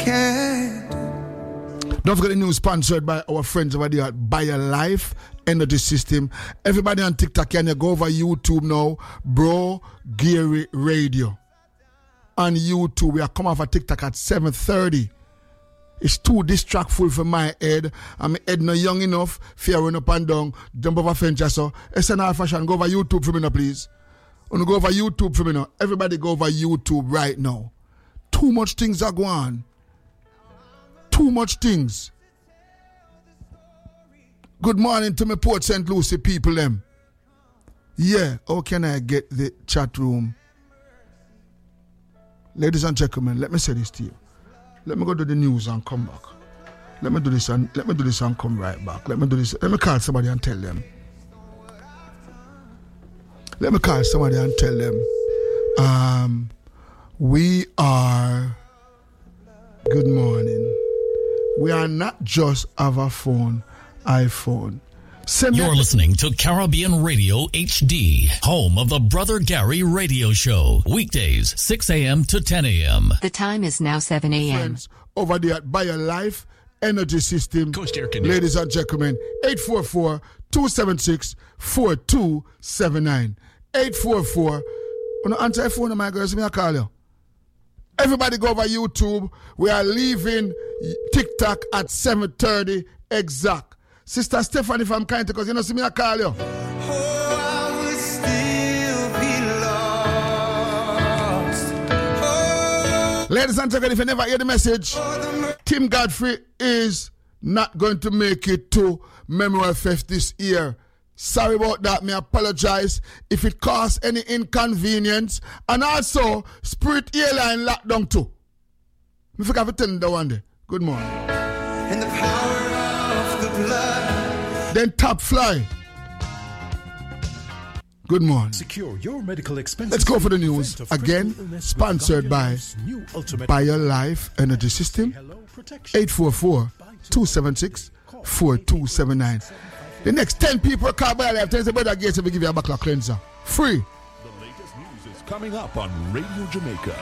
Don't forget the news sponsored by our friends over there at BioLife Energy System. Everybody on TikTok, can you go over YouTube now? Bro Gary Radio. On YouTube, we are coming off of TikTok at 7:30. It's too distractful for my head. I'm head not young enough. Fear run up and down. Jump over fence so. It's an all fashion. Go over YouTube for me now, please. Go over YouTube for me now. Everybody go over YouTube right now. Too much things are going on. Too much things. Good morning to my Port St. Lucie people them. Yeah, how can I get the chat room? Ladies and gentlemen, let me say this to you. Let me go to the news and come back. Let me do this and come right back. Let me call somebody and tell them. Let me call somebody and tell them. We are. Good morning. We are not just have a phone, iPhone. You're listening to Caribbean Radio HD, home of the Brother Gary Radio Show. Weekdays, 6 a.m. to 10 a.m. The time is now 7 a.m. Friends over there at BioLife Energy System. Coast Air Conditioning. Ladies and gentlemen, 844-276-4279. 844. When I answer your phone, my girls, me I call you. Everybody go over YouTube. We are leaving TikTok at 7:30 exact. Sister Stephanie, if I'm kind to, because you know, see me, I call you. I would still be lost. Ladies and gentlemen, if you never hear the message, Tim Godfrey is not going to make it to Memorial Fest this year. Sorry about that. Me apologize if it caused any inconvenience. And also, Spirit Airline lockdown too. Me forgot to tell you that one day. Good morning. And the power of the blood. Then Top Fly. Good morning. Secure your medical expenses. Let's go for the news. Again, sponsored by BioLife Energy System. 844-276-4279. The next 10 people call BioLife. Tell us about that gate, so we give you a backlog cleanser. Free. The latest news is coming up on Radio Jamaica.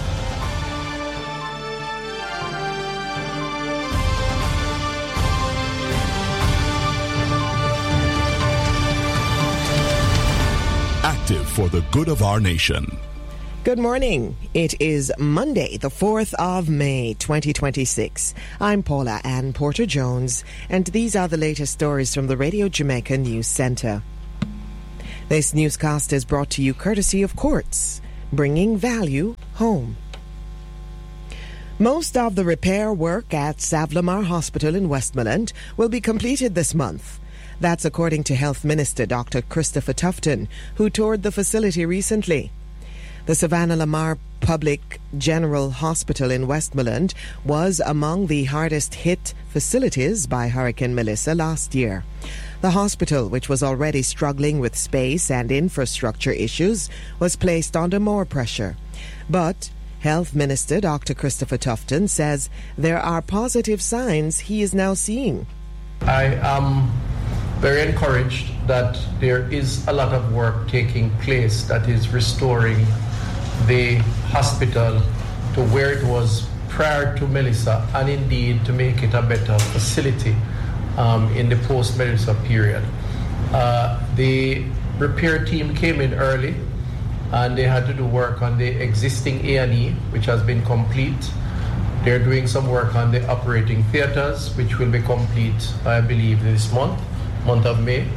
Active for the good of our nation. Good morning. It is Monday, the 4th of May, 2026. I'm Paula Ann Porter-Jones, and these are the latest stories from the Radio Jamaica News Centre. This newscast is brought to you courtesy of Quartz, bringing value home. Most of the repair work at Savlamar Hospital in Westmoreland will be completed this month. That's according to Health Minister Dr. Christopher Tufton, who toured the facility recently. The Savannah Lamar Public General Hospital in Westmoreland was among the hardest hit facilities by Hurricane Melissa last year. The hospital, which was already struggling with space and infrastructure issues, was placed under more pressure. But Health Minister Dr. Christopher Tufton says there are positive signs he is now seeing. I am very encouraged that there is a lot of work taking place that is restoring the hospital to where it was prior to Melissa, and indeed to make it a better facility in the post-Melissa period. The repair team came in early, and they had to do work on the existing A&E, which has been complete. They're doing some work on the operating theaters, which will be complete, I believe, this month of May.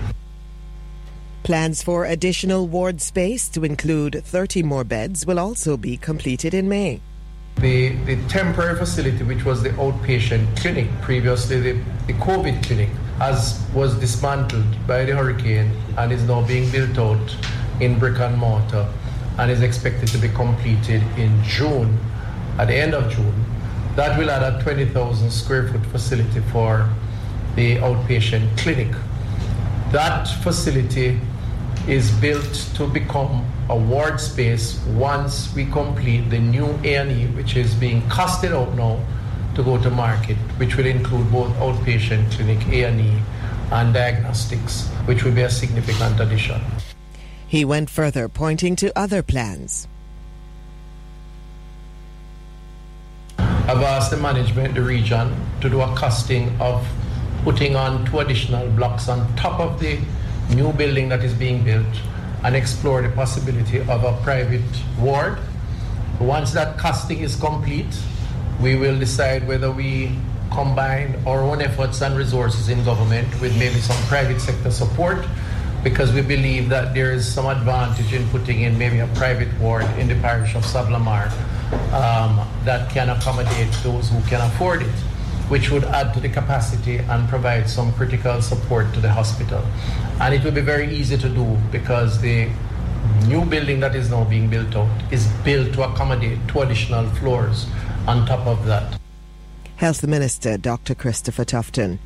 Plans for additional ward space to include 30 more beds will also be completed in May. The temporary facility, which was the outpatient clinic, previously the COVID clinic, was dismantled by the hurricane and is now being built out in brick and mortar and is expected to be completed in June, at the end of June. That will add a 20,000 square foot facility for the outpatient clinic. That facility is built to become a ward space once we complete the new A&E, which is being costed out now to go to market, which will include both outpatient clinic, A&E, and diagnostics, which will be a significant addition. He went further, pointing to other plans. I've asked the management, the region, to do a costing of putting on 2 additional blocks on top of the new building that is being built and explore the possibility of a private ward. Once that costing is complete, we will decide whether we combine our own efforts and resources in government with maybe some private sector support, because we believe that there is some advantage in putting in maybe a private ward in the parish of Savlamar that can accommodate those who can afford it, which would add to the capacity and provide some critical support to the hospital. And it will be very easy to do because the new building that is now being built out is built to accommodate 2 additional floors on top of that. Health Minister Dr. Christopher Tufton.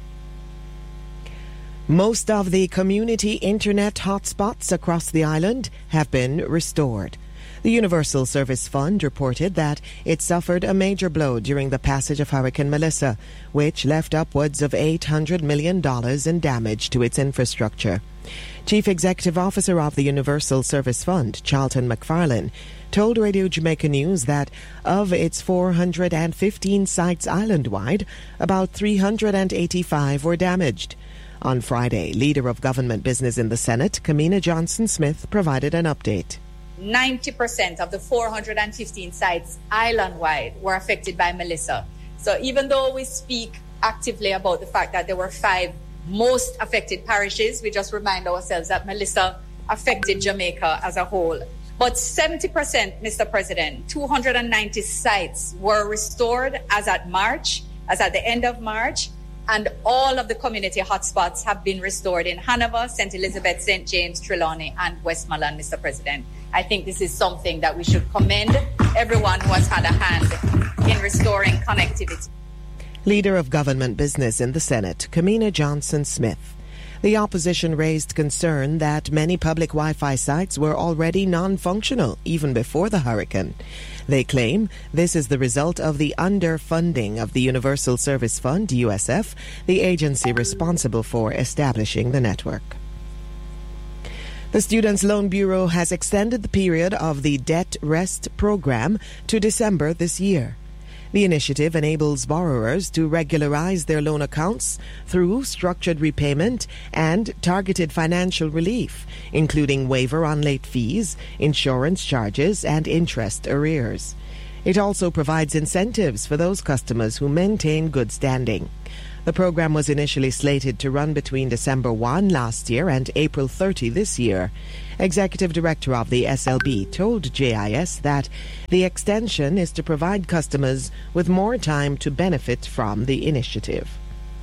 Most of the community internet hotspots across the island have been restored. The Universal Service Fund reported that it suffered a major blow during the passage of Hurricane Melissa, which left upwards of $800 million in damage to its infrastructure. Chief Executive Officer of the Universal Service Fund, Charlton McFarlane, told Radio Jamaica News that of its 415 sites island-wide, about 385 were damaged. On Friday, Leader of Government Business in the Senate, Kamina Johnson-Smith, provided an update. 90% of the 415 sites island-wide were affected by Melissa. So even though we speak actively about the fact that there were 5 most affected parishes, we just remind ourselves that Melissa affected Jamaica as a whole. But 70%, Mr. President, 290 sites were restored as at the end of March, and all of the community hotspots have been restored in Hanover, St. Elizabeth, St. James, Trelawney, and Westmoreland, Mr. President. I think this is something that we should commend everyone who has had a hand in restoring connectivity. Leader of Government Business in the Senate, Kamina Johnson-Smith. The opposition raised concern that many public Wi-Fi sites were already non-functional even before the hurricane. They claim this is the result of the underfunding of the Universal Service Fund, USF, the agency responsible for establishing the network. The Students' Loan Bureau has extended the period of the Debt Rest program to December this year. The initiative enables borrowers to regularize their loan accounts through structured repayment and targeted financial relief, including waiver on late fees, insurance charges, and interest arrears. It also provides incentives for those customers who maintain good standing. The program was initially slated to run between December 1 last year and April 30 this year. Executive Director of the SLB told JIS that the extension is to provide customers with more time to benefit from the initiative.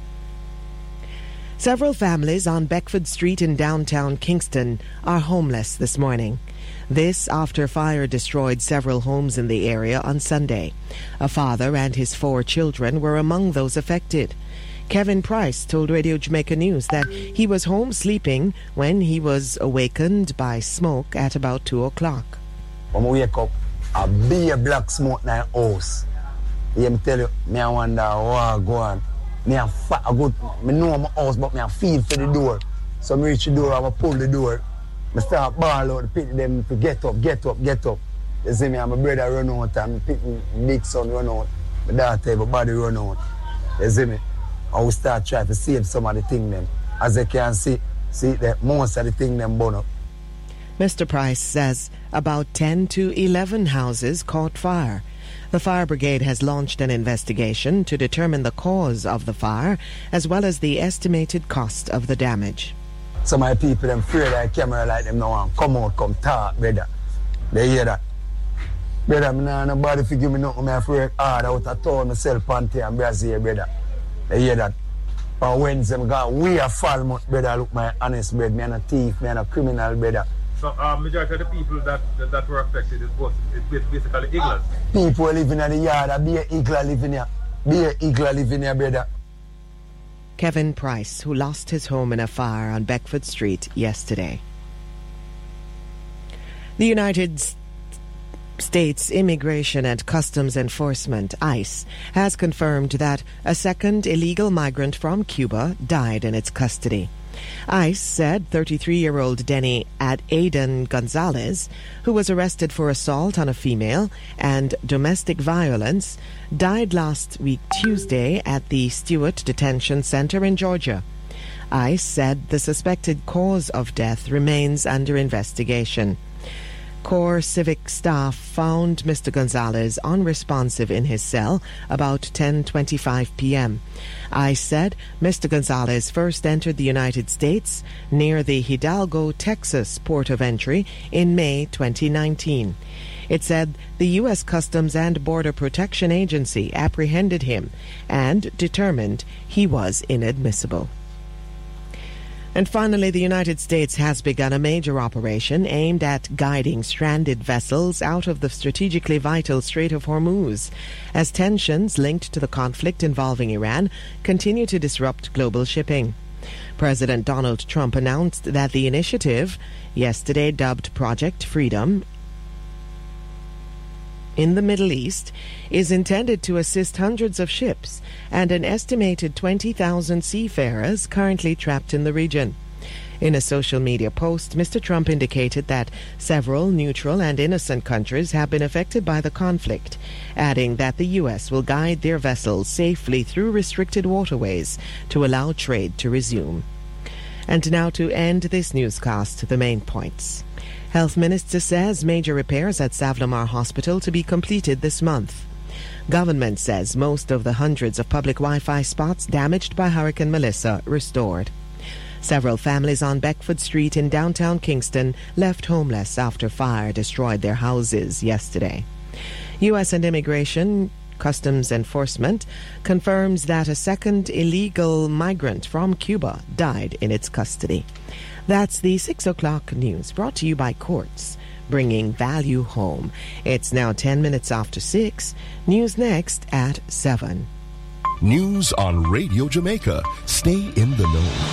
Several families on Beckford Street in downtown Kingston are homeless this morning. This after fire destroyed several homes in the area on Sunday. A father and his 4 children were among those affected. Kevin Price told Radio Jamaica News that he was home sleeping when he was awakened by smoke at about 2 o'clock. When I wake up, a big black smoke in the house. I tell you, I wonder what go on. I know my house, but I feel for the door. So I reach the door, I pull the door. I start ball out, pick them to get up. You see me, and my brother run out, and pick my big son run out. My daughter, everybody run out. You see me? I will start trying to save some of the things them. As you can see that most of the things them burn up. Mr. Price says about 10 to 11 houses caught fire. The fire brigade has launched an investigation to determine the cause of the fire as well as the estimated cost of the damage. Some of the people them afraid of the camera like them now and come out, come talk, brother. They hear that. Brother, me nah nobody fi give me nothing, me afraid hard out of town myself panty and Brazil, brother. They hear that. On Wednesday, we are Falmouth, brother. Look, my honest brother. Me and a thief, me and a criminal, brother. So, majority of the people that were affected is basically Iglas. People living in the yard, be a Igla living here, brother. Kevin Price, who lost his home in a fire on Beckford Street yesterday. The United States Immigration and Customs Enforcement, ICE, has confirmed that a second illegal migrant from Cuba died in its custody. ICE said 33-year-old Denny Aiden Gonzalez, who was arrested for assault on a female and domestic violence, died last week Tuesday at the Stewart Detention Center in Georgia. ICE said the suspected cause of death remains under investigation. Core Civic staff found Mr. Gonzalez unresponsive in his cell about 10:25 p.m. ICE said Mr. Gonzalez first entered the United States near the Hidalgo, Texas port of entry in May 2019. It said the U.S. Customs and Border Protection Agency apprehended him and determined he was inadmissible. And finally, the United States has begun a major operation aimed at guiding stranded vessels out of the strategically vital Strait of Hormuz, as tensions linked to the conflict involving Iran continue to disrupt global shipping. President Donald Trump announced that the initiative, yesterday dubbed Project Freedom, in the Middle East, is intended to assist hundreds of ships and an estimated 20,000 seafarers currently trapped in the region. In a social media post, Mr. Trump indicated that several neutral and innocent countries have been affected by the conflict, adding that the U.S. will guide their vessels safely through restricted waterways to allow trade to resume. And now to end this newscast, the main points. Health Minister says major repairs at Savlamar Hospital to be completed this month. Government says most of the hundreds of public Wi-Fi spots damaged by Hurricane Melissa restored. Several families on Beckford Street in downtown Kingston left homeless after fire destroyed their houses yesterday. U.S. and Immigration Customs Enforcement confirms that a second illegal migrant from Cuba died in its custody. That's the 6 o'clock news brought to you by Courts, bringing value home. It's now 10 minutes after 6. News next at 7. News on Radio Jamaica. Stay in the know.